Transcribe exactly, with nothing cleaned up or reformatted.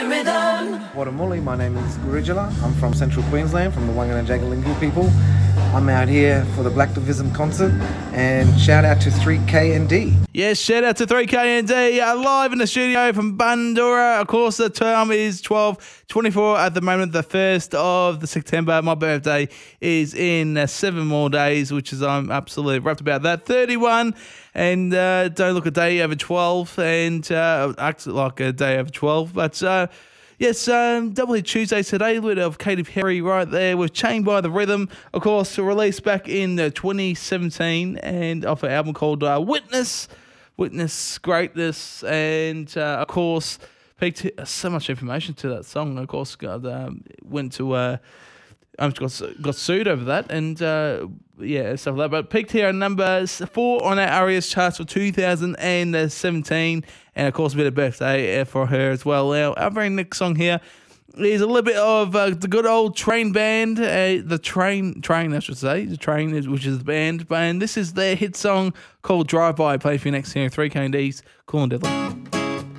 rhythm. Watamuli, my name is Gurijala. I'm from Central Queensland, from the Wangan and Jagalingou people. I'm out here for the Black Divism concert, and shout out to three K N D. Yes, shout out to three K N D, uh, live in the studio from Bundoora. Of course, the time is twelve twenty-four at the moment, the first of September. My birthday is in uh, seven more days, which is I'm absolutely wrapped about that. thirty-one, and uh, don't look a day over twelve, and uh, act like a day over twelve, but... Uh, Yes, um, Double Hit Tuesday today, a little bit of Katy Perry right there with Chained by the Rhythm, of course, released back in uh, twenty seventeen, and off an album called uh, Witness, Witness Greatness, and uh, of course, peaked so much information to that song, of course, got, um, went to, uh, um, got, got sued over that, and uh, yeah, stuff like that, but peaked here at number four on our A R I A S charts for two thousand seventeen, and of course a bit of birthday for her as well. Now, our very next song here is a little bit of uh, the good old Train Band, uh, the Train, Train I should say, the Train, is, which is the band, and this is their hit song called Drive By. Play for you next here, three K N D's Cool and Deadly.